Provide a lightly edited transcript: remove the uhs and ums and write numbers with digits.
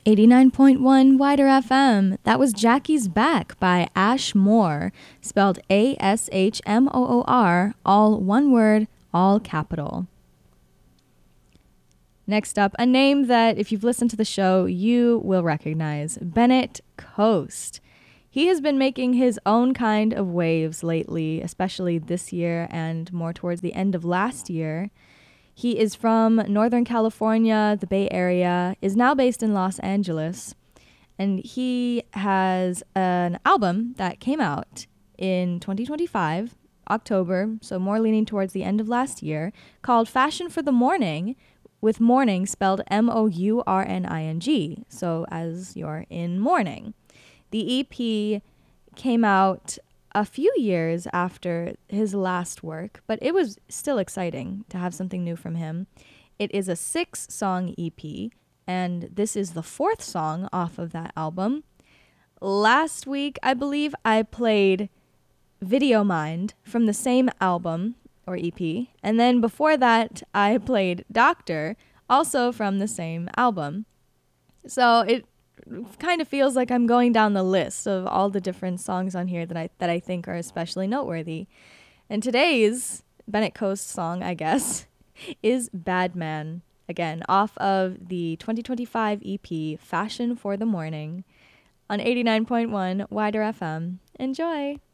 89.1 Wider FM. That was Jackie's Back by Ash Moore, spelled Ashmoor, all one word, all capital. Next up, a name that, if you've listened to the show, you will recognize, Bennett Coast. He has been making his own kind of waves lately, especially this year and more towards the end of last year. He is from Northern California, the Bay Area, is now based in Los Angeles, and he has an album that came out in 2025, October, so more leaning towards the end of last year, called Fashion for the Morning, with morning spelled Mourning, so as you're in mourning. The EP came out a few years after his last work, but it was still exciting to have something new from him. It is a 6-song EP, and this is the 4th song off of that album. Last week, I believe I played Video Mind from the same album, or EP, and then before that, I played Doctor, also from the same album. So it kind of feels like I'm going down the list of all the different songs on here that I think are especially noteworthy. And today's Bennett Coast song, I guess, is Bad Man. Again, off of the 2025 EP Fashion for the Morning on 89.1 Wider FM. Enjoy!